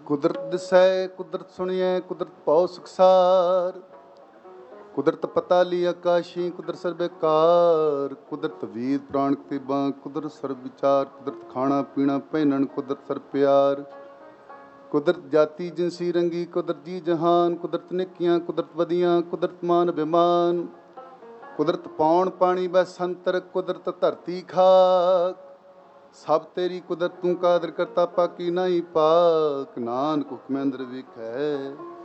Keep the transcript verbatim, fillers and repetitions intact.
ਕੁਦਰਤ ਦਿਸੈ ਕੁਦਰਤ ਸੁਣੀਐ ਕੁਦਰਤ ਭਉ ਸੁਖਸਾਰ। ਕੁਦਰਤ ਪਤਾ ਲੀ ਆਕਾਸ਼ੀ ਕੁਦਰਤ ਸਰਬੇਕਾਰ। ਕੁਦਰਤ ਵੀਰ ਪ੍ਰਾਣ ਕਤੀਬਾਂ ਕੁਦਰਤ ਸਰਬ ਵਿਚਾਰ। ਕੁਦਰਤ ਖਾਣਾ ਪੀਣਾ ਪਹਿਨਣ ਕੁਦਰਤ ਸਰ ਪਿਆਰ। ਕੁਦਰਤ ਜਾਤੀ ਜਿਨਸੀ ਰੰਗੀ ਕੁਦਰਤ ਜੀ ਜਹਾਨ। ਕੁਦਰਤ ਨਿੱਕੀਆਂ ਕੁਦਰਤ ਵਧੀਆਂ ਕੁਦਰਤ ਮਾਨ ਅਭਿਮਾਨ। ਕੁਦਰਤ ਪੌਣ ਪਾਣੀ ਬੈ ਸੰਤਰ ਕੁਦਰਤ ਧਰਤੀ ਖਾਕ। ਸਭ ਤੇਰੀ ਕੁਦਰਤ ਤੂੰ ਕਾਦਰ ਕਰਤਾ ਪਾਕੀ ਨਹੀਂ ਪਾਕ। ਨਾਨਕ ਹੁਕਮੈ ਅੰਦਰ ਵੇਖੈ